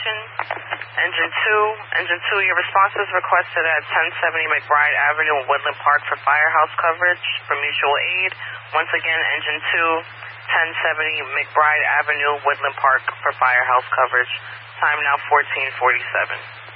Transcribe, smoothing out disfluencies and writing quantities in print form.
station. Engine 2, your response is requested at 1070 McBride Avenue in Woodland Park for firehouse coverage for mutual aid. Once again, Engine 2, 1070 McBride Avenue, Woodland Park for firehouse coverage. Time now 14:47.